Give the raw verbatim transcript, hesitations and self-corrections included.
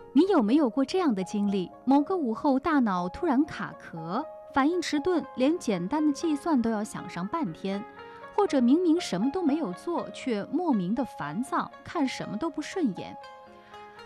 你有没有过这样的经历？某个午后，大脑突然卡壳，反应迟钝，连简单的计算都要想上半天；或者明明什么都没有做，却莫名的烦躁，看什么都不顺眼。